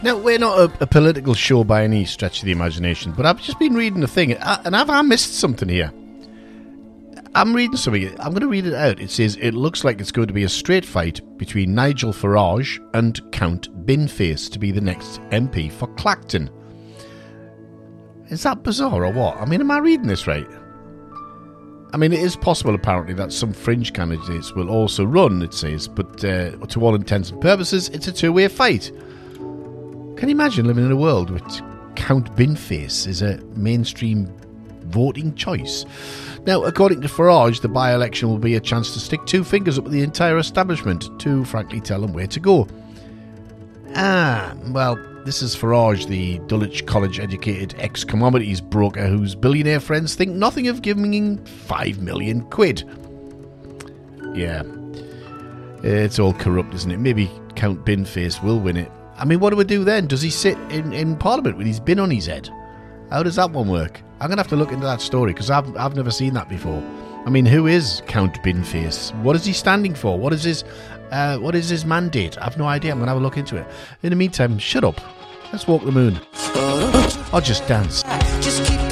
Now, we're not a political show by any stretch of the imagination, but I've just been reading a thing, and have I missed something here? I'm reading something. I'm going to read it out. It says, it looks like it's going to be a straight fight between Nigel Farage and Count Binface to be the next MP for Clacton. Is that bizarre or what? I mean, am I reading this right? I mean, it is possible, apparently, that some fringe candidates will also run, it says, but to all intents and purposes, it's a two-way fight. Can you imagine living in a world with Count Binface is a mainstream voting choice? Now, according to Farage, the by-election will be a chance to stick two fingers up at the entire establishment to, frankly, tell them where to go. Well, this is Farage, the Dulwich College-educated ex-commodities broker whose billionaire friends think nothing of giving him £5 million. Yeah, it's all corrupt, isn't it? Maybe Count Binface will win it. I mean, what do we do then? Does he sit in Parliament with his bin on his head? How does that one work? I'm going to have to look into that story because I've never seen that before. I mean, who is Count Binface? What is he standing for? What is his mandate? I've no idea. I'm going to have a look into it. In the meantime, shut up. Let's walk the moon. Or just dance.